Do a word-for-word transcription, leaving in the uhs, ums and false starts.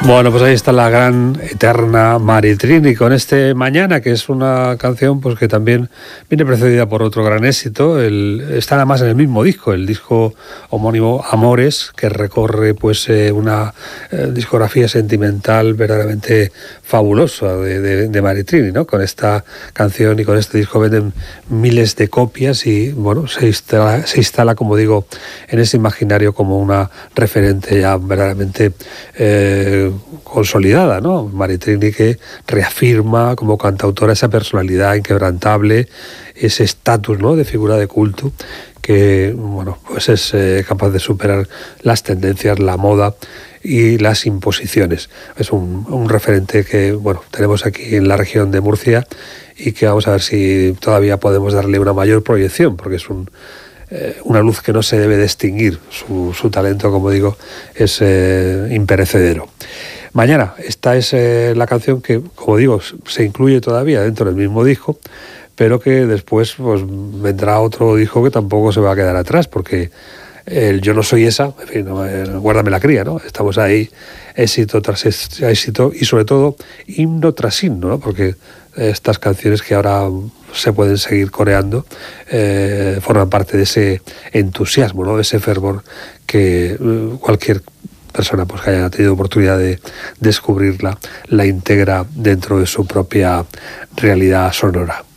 Bueno, pues ahí está la gran, eterna Maritrini con este Mañana, que es una canción pues que también viene precedida por otro gran éxito. El, está nada más en el mismo disco, el disco homónimo Amores, que recorre pues eh, una eh, discografía sentimental verdaderamente fabulosa de, de, de Maritrini, ¿no? Con esta canción y con este disco venden miles de copias y bueno, se instala, se instala, como digo, en ese imaginario como una referente ya verdaderamente eh, consolidada, ¿no? Maritrini, que reafirma como cantautora esa personalidad inquebrantable, ese estatus, ¿no?, de figura de culto que, bueno, pues es eh, capaz de superar las tendencias, la moda y las imposiciones. Es un, un referente que, bueno, tenemos aquí en la región de Murcia y que vamos a ver si todavía podemos darle una mayor proyección, porque es un eh, una luz que no se debe de extinguir. Su, su talento, como digo, es eh, imperecedero. Mañana, esta es eh, la canción que, como digo, se incluye todavía dentro del mismo disco, pero que después pues vendrá otro disco que tampoco se va a quedar atrás, porque el Yo no soy esa, en fin, no, eh, guárdame la cría, ¿no? Estamos ahí, éxito tras éxito, y sobre todo himno tras himno, ¿no? Porque estas canciones que ahora se pueden seguir coreando eh, forman parte de ese entusiasmo, ¿no?, de ese fervor que eh, cualquier persona pues que haya tenido oportunidad de descubrirla la integra dentro de su propia realidad sonora.